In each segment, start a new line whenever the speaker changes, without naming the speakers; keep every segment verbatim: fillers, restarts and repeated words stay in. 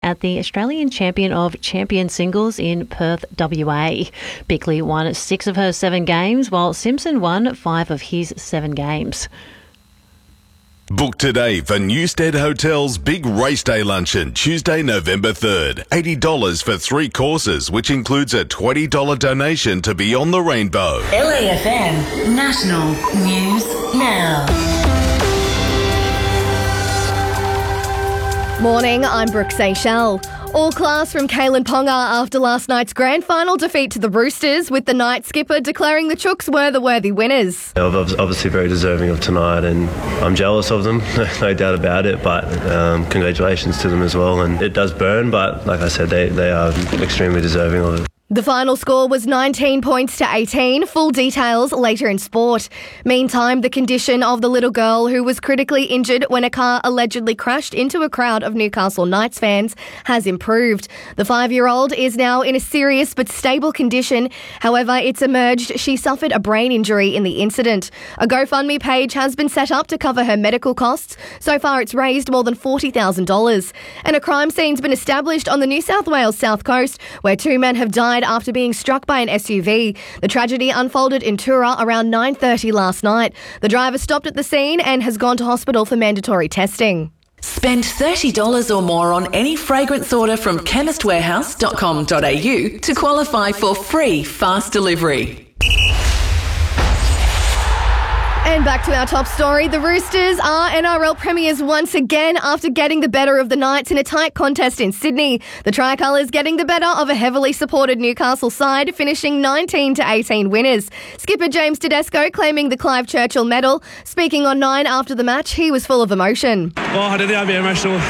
at the Australian Champion of Champion Singles in Perth, W A. Bickley won six of her seven games, while Simpson won five of his seven games.
Book today for Newstead Hotel's Big Race Day Luncheon, Tuesday, November third. eighty dollars for three courses, which includes a twenty dollars donation to Beyond the Rainbow.
L A F M National News Now.
Morning, I'm Brooke Seychelles. All class from Kalen Ponga after last night's grand final defeat to the Roosters, with the night skipper declaring the Chooks were the worthy winners.
They're obviously very deserving of tonight, and I'm jealous of them, no doubt about it, but um, congratulations to them as well. And it does burn, but like I said, they, they are extremely deserving of it.
The final score was nineteen points to eighteen. Full details later in sport. Meantime, the condition of the little girl who was critically injured when a car allegedly crashed into a crowd of Newcastle Knights fans has improved. The five-year-old is now in a serious but stable condition. However, it's emerged she suffered a brain injury in the incident. A GoFundMe page has been set up to cover her medical costs. So far, it's raised more than forty thousand dollars. And a crime scene's been established on the New South Wales south coast, where two men have died after being struck by an S U V. The tragedy unfolded in Tura around nine thirty last night. The driver stopped at the scene and has gone to hospital for mandatory testing.
Spend thirty dollars or more on any fragrance order from chemist warehouse dot com dot a u to qualify for free fast delivery.
And back to our top story. The Roosters are N R L premiers once again after getting the better of the Knights in a tight contest in Sydney. The Tricolours getting the better of a heavily supported Newcastle side, finishing nineteen to eighteen winners. Skipper James Tedesco claiming the Clive Churchill medal. Speaking on Nine after the match, he was full of emotion.
Well, I didn't think I'd be emotional.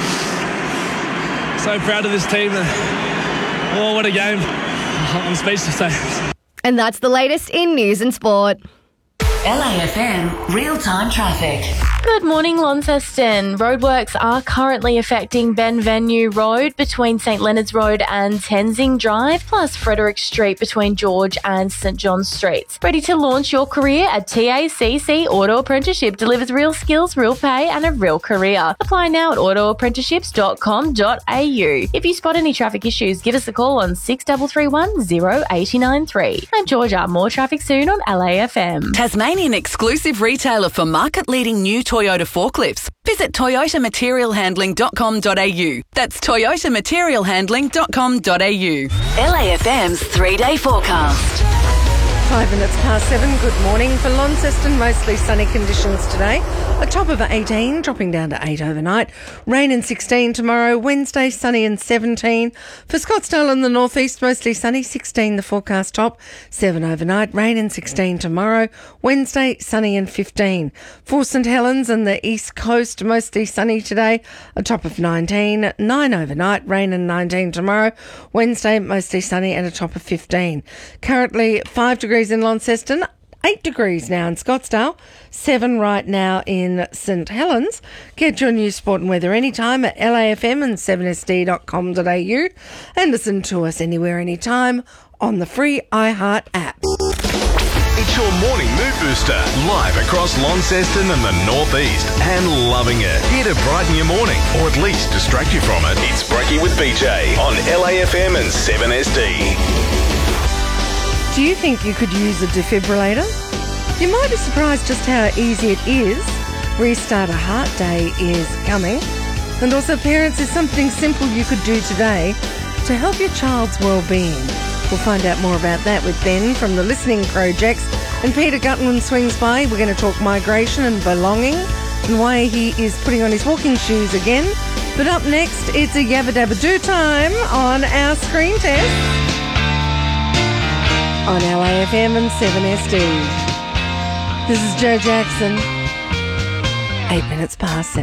So proud of this team. Oh, what a game. I'm speechless.
And that's the latest in news and sport.
L A F M real-time traffic.
Good morning, Launceston. Roadworks are currently affecting Benvenue Road between St Leonard's Road and Tenzing Drive, plus Frederick Street between George and St John Streets. Ready to launch your career at T A C C Auto Apprenticeship delivers real skills, real pay and a real career. Apply now at auto apprenticeships dot com dot a u. If you spot any traffic issues, give us a call on six three three one, zero eight nine three. I'm Georgia. More traffic soon on L A F M.
Tasmanian exclusive retailer for market-leading new Toyota forklifts. Visit toyota material handling dot com dot a u. That's toyota material handling dot com dot a u. L A F M's three-day forecast.
Five minutes past seven. Good morning. For Launceston, mostly sunny conditions today. A top of eighteen, dropping down to eight overnight. Rain and sixteen tomorrow. Wednesday, sunny and seventeen. For Scottsdale and the northeast, mostly sunny, sixteen the forecast top. seven overnight. Rain and sixteen tomorrow. Wednesday, sunny and fifteen. For St Helens and the east coast, mostly sunny today. A top of nineteen. nine overnight. Rain and nineteen tomorrow. Wednesday, mostly sunny and a top of fifteen. Currently, five degrees in Launceston, eight degrees now in Scottsdale, seven right now in St Helens. Get your news, sport and weather anytime at L A F M and seven S D dot com dot a u and listen to us anywhere, anytime on the free iHeart app.
It's your morning mood booster, live across Launceston and the northeast, and loving it. Here to brighten your morning, or at least distract you from it. It's Brekkie with B J on L A F M and seven S D.
Do you think you could use a defibrillator? You might be surprised just how easy it is. Restart a Heart Day is coming. And also, parents, is something simple you could do today to help your child's well-being. We'll find out more about that with Ben from the Listening Projects. And Peter Gutman swings by. We're going to talk migration and belonging and why he is putting on his walking shoes again. But up next, it's a Yabba Dabba Do time on our screen test on L A F M and seven S D. This is Joe Jackson. Eight minutes past seven.